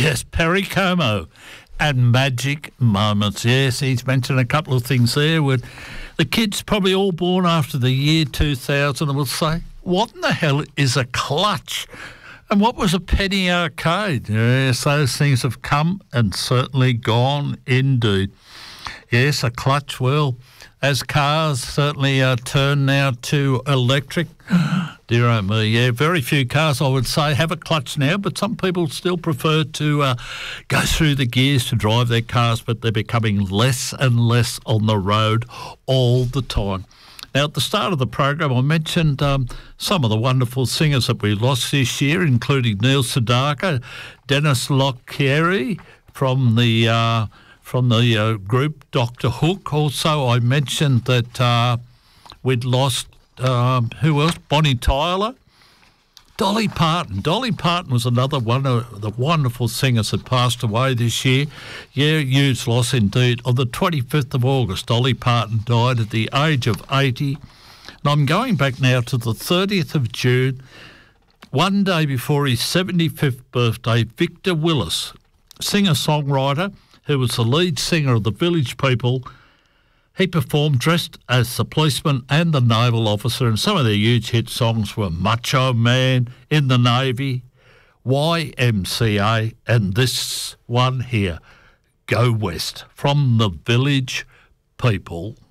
Yes, Perry Como and Magic Moments. Yes, he's mentioned a couple of things there. With the kids probably all born after the year 2000 will say, what in the hell is a clutch? And what was a penny arcade? Yes, those things have come and certainly gone indeed. Yes, a clutch, well, as cars certainly turn now to electric. Dear oh me, yeah, very few cars, I would say, have a clutch now, but some people still prefer to go through the gears to drive their cars, but they're becoming less and less on the road all the time. Now, at the start of the program, I mentioned some of the wonderful singers that we lost this year, including Neil Sedaka, Dennis Lockyer from the group Dr. Hook. Also, I mentioned that we'd lost, who else? Bonnie Tyler. Dolly Parton. Dolly Parton was another one of the wonderful singers that passed away this year. Yeah, huge loss indeed. On the 25th of August, Dolly Parton died at the age of 80. And I'm going back now to the 30th of June, one day before his 75th birthday. Victor Willis, singer-songwriter, who was the lead singer of the Village People. He performed dressed as the policeman and the naval officer, and some of their huge hit songs were Macho Man, In the Navy, YMCA, and this one here, Go West, from the Village People.